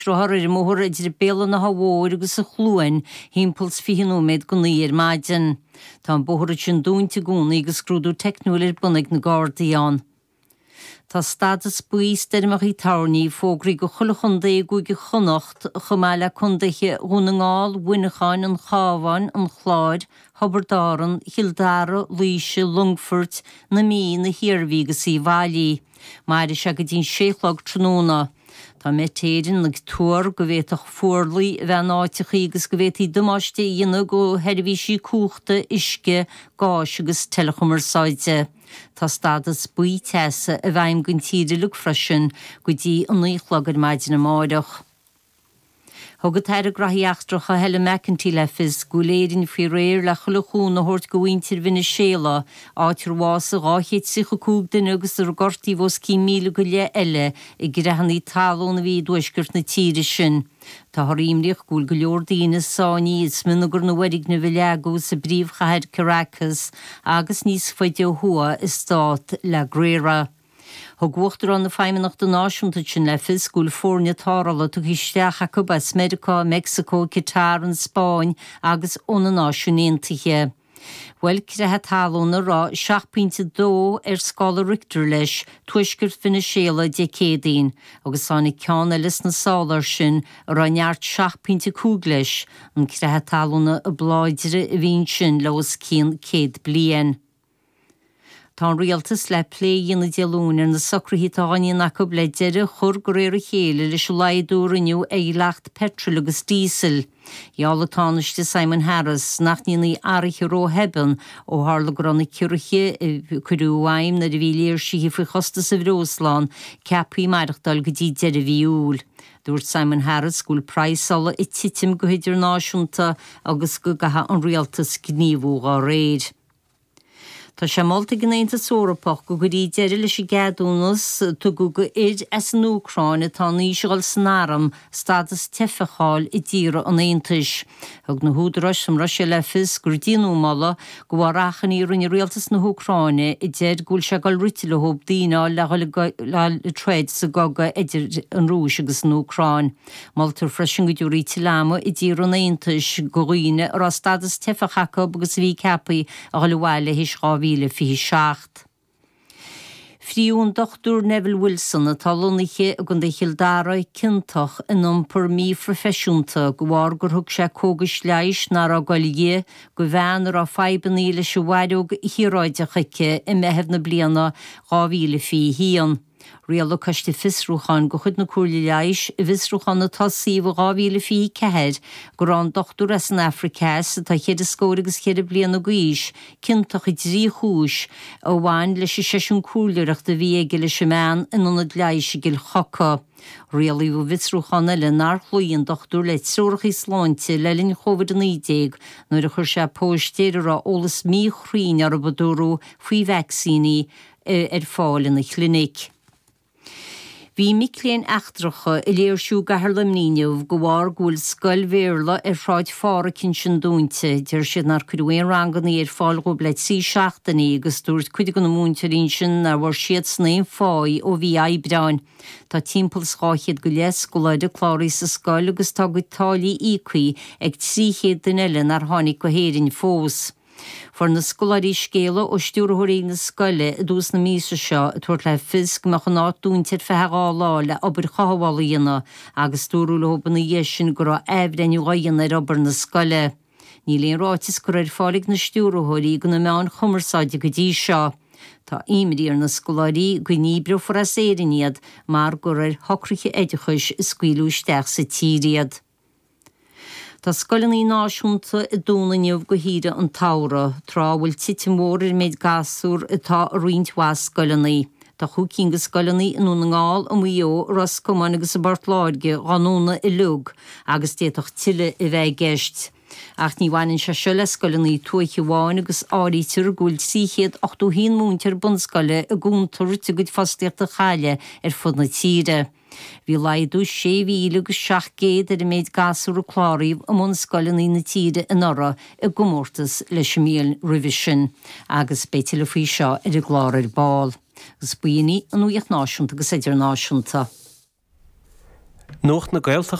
Trohar mór idir béla na hahóir agus a chluain hímpuls fihinúméid go níir maidin. Tá bóthir sin dúnta gúna agus scrúdú technúir bunig na Guardián. Tá stadas buís dermach í tarní fógraí go chulachundé goige chonacht chomáile chundaiche húnaáil winacháin an cháhain an chláid, Hobardaran, Hildara, Luise, Lungfurt na mí na hiarvígus í bhailí. Mair is go dín séchlog tróna. Tá mé téirin ag túr go bhéach fuorlaí bheith áitichaí agus go bhétaí domáiste dhéana go heirbhísí cúchta isce gáis agus telechumar sáide. Tá stadas buí teasa a bhaim gon tíre lug freisin go dtí an nuichlagad maidin na máideach. Thugad teir a grathíachtracha heile mecantí lefis go léirin fí réir le chulachún na hort gohaintir vinna séla áitir bhása gáchéit sicha cúg den agus ar gortí bhos cí míle go le eile I grehannaí talón na bhí dúisgurt na tíre sin. Tá thoríimrioch gúil go leor daoine sáiní is minigur na werig na bhilego sa bríomhchaid Caracas agus níos foiide thua is stát le gréire. Thugwachttar an na feimimeach do náisiúnta sin lefis gúil fórne tárala tu isteach acu bas America, Mexico, Qatar an Spáin agus óna náisiúnéontaithe. Well crethe talúna rá 7.2 scala Richter leis tuisgurt finna séla decédaín, agus sána ceanna lis na sálar sin ar an neart 7.2 leis an crethe talúna a bláidire a bhín sin leos cían céad bliain. Tá rialtas le plé dhéana dealúnar na socrthaítáin acu le deire chur go réir a chéile leis leidúr iniu éileacht petrol agus dísel. Jála táneiste Simon Harris nach níana áiriche ró heban ó hála gronna ciuriche chuúhaim na bhíléir si fa chosta sa Bhrósláán cepaí maireachtal go dtí deire bhíúil. Dúirt Simon Harris gúil praisala I titim go héidir náisiúnta agus go gatha an rialtas gníomhú á réir. Tá sé molta gnéanta sórapach go gurí deire leis I gadúnas tu go id as an Úcráin atá níosáil snaram stadas tefeáil I ddíra an éantais. Thug na húdarais sam Russia lefis gur díanúmála go bhar achan í rinne rialtas na Úcráine I déad gúil se gal rite le hób dína le treid sa gaga idir an rúis agus an Úcráin. Maltar freisin go dúirí tiláma I ddíra an éantais go riine ar a stadas tefechacha agus bhí cepaí a ghilhile hís le fi seacht. Fríún Dr. Neville Wilson a talúnaiche a gon de Hildara cintach in per mí profisiúnta go bhhar gur thug sé cógas leis nar a gailge go bheanar a feibaní leis se bhaireog hiráideachaice I mehebh na bliana 2000 fi hían. Rialú caiiste fisrúchan go chud na cuairla leis I fisrúchan na tasíh 2000 fi cehead go rán dochtú as an Africas tá chéad scóir agus chéad bliana gaois cintach I drí chúis ó bhain leis I seisiún cúlaireach de bhí ige leis semán in anad leis gil chocha. Rialú fisrúchanna le náchlúíon dochtú le trúrach I sláinte le linn COVID-19 nuair a chur sé póistéir a ólas mí chrín ar a badúrú faoi vaccíní fáil in na clinic. Bhí micléin achtracha I léirsú gahar limníineh go bhhar gúil scoilmhéarla ráid fára cin sin dúnta, deir siad nar chuidhhaon ranganí fáil go bleit sí seachtaí agus dúirt chuide go na múntarín sin ar bhar siad snéon fáí ó bhí aibreáin. Tá timppla scáchiad go les go leide chláirí sa scoil agus tá go tálaí ícuí ag tríchéad den eile ar tháinig go héirinn fós. For na scolairí scéala ó stúrthirí na scoile a dús na mísa seo a tuairt le fisc meach an áúntir fetheálá le obair chahála dhéana agus túrú le hoban na dhéisisin go rá éhreiniú ghaiana ar obair na scoile. Ní léon ráitis go raibh fálaigh na stúrthirí go na meán chumarsáide go dtí seo. Tá imrí ar na scolairí go níbriú for a séiriníad mar go raibh hocraiche éidechais I scuilú isteach sa tíriad. Tá scoileannaí náisiúnta I dúnainneamh go híre an tára, bhfuil titimór méid gasúr atá a rointhhas scoileannaí. Tá chucín go scoileannaí in úna ngáil a mhuió ras cumáin agus a bartláirge ganúna I lug agus déach tiile I bheith geist. Ach ní bhhainn se se le scoileannaí tuaiche bháin agus áítir gúil síchéad 8 múntar bunscoile a gúntar tu go fastíocht a chaile ar fud na tíre. Bhí leidú 6,000 agus 700 méid gasú a chláiríomh am an scoileannaí na tíre in orra I gomórtas leis míl rivision agus béite le faoi seo ar a gláir báil. Gus buoine an uíocht náisiúnta agus idir náisiúnta. Nuacht na Gaeltacht